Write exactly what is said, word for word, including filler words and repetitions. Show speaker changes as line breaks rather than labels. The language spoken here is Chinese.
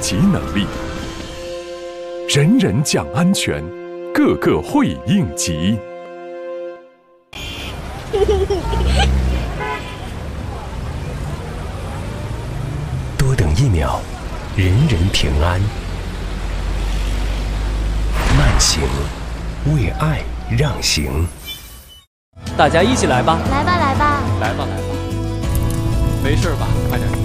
急能力。人人讲安全，个个会应急。
多等一秒，人人平安。慢行，为爱让行。
大家一起来吧！
来吧，来吧，
来吧，来吧，没事吧？快点。